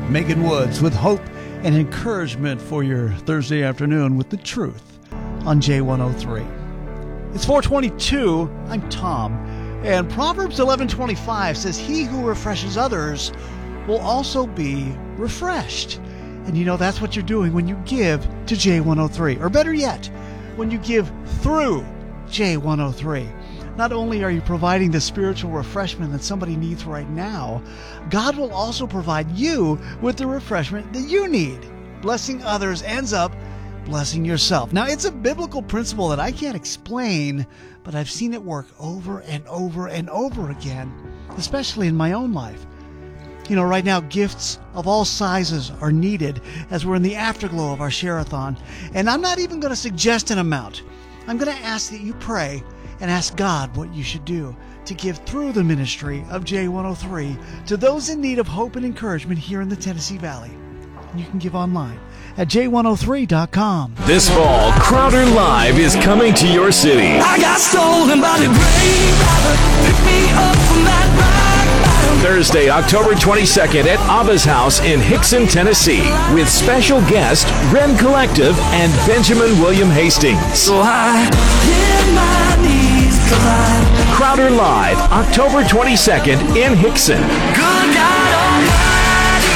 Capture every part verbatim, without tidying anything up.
Megan Woods with hope and encouragement for your Thursday afternoon with the truth on J one oh three. It's four twenty-two. I'm Tom. And Proverbs eleven twenty-five says, he who refreshes others will also be refreshed. And you know, that's what you're doing when you give to J one oh three. Or better yet, when you give through J one oh three. Not only are you providing the spiritual refreshment that somebody needs right now, God will also provide you with the refreshment that you need. Blessing others ends up blessing yourself. Now, it's a biblical principle that I can't explain, but I've seen it work over and over and over again, especially in my own life. You know, right now, gifts of all sizes are needed as we're in the afterglow of our Share-a-thon. And I'm not even going to suggest an amount. I'm going to ask that you pray and ask God what you should do to give through the ministry of J one oh three to those in need of hope and encouragement here in the Tennessee Valley. You can give online at J one oh three dot com. This fall, Crowder Live is coming to your city. I got stolen by the great river, pick me up from that rock bottom. Thursday, October twenty-second at Abba's House in Hickson, Tennessee, with special guest Ren Collective and Benjamin William Hastings. So I hit my knees collide. Crowder Live, October twenty-second in Hickson. Good God Almighty,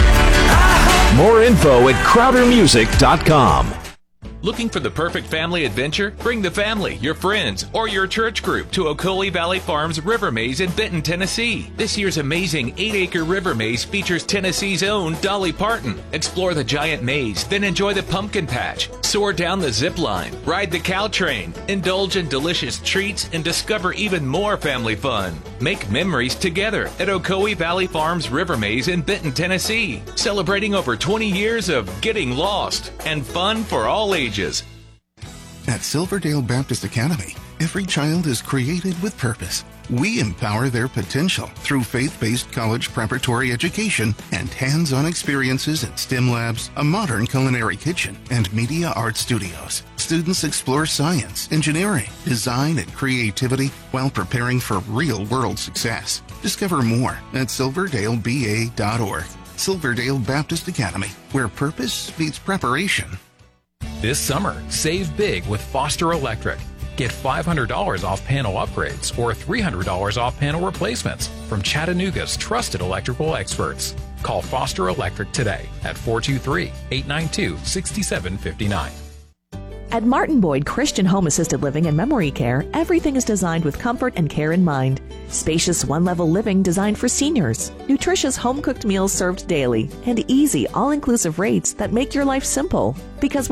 I hope. More info at crowder music dot com. Looking for the perfect family adventure? Bring the family, your friends, or your church group to Ocoee Valley Farms River Maze in Benton, Tennessee. This year's amazing eight-acre river maze features Tennessee's own Dolly Parton. Explore the giant maze, then enjoy the pumpkin patch, soar down the zip line, ride the cow train, indulge in delicious treats, and discover even more family fun. Make memories together at Ocoee Valley Farms River Maze in Benton, Tennessee, celebrating over twenty years of getting lost and fun for all ages. At Silverdale Baptist Academy, every child is created with purpose. We empower their potential through faith-based college preparatory education and hands-on experiences in STEM labs, a modern culinary kitchen, and media art studios. Students explore science, engineering, design, and creativity while preparing for real-world success. Discover more at silverdale b a dot org. Silverdale Baptist Academy, where purpose meets preparation. This summer, save big with Foster Electric. Get five hundred dollars off panel upgrades or three hundred dollars off panel replacements from Chattanooga's trusted electrical experts. Call Foster Electric today at four two three, eight nine two, six seven five nine. At Martin Boyd Christian Home Assisted Living and Memory Care, everything is designed with comfort and care in mind. Spacious one-level living designed for seniors, nutritious home-cooked meals served daily, and easy all-inclusive rates that make your life simple. Because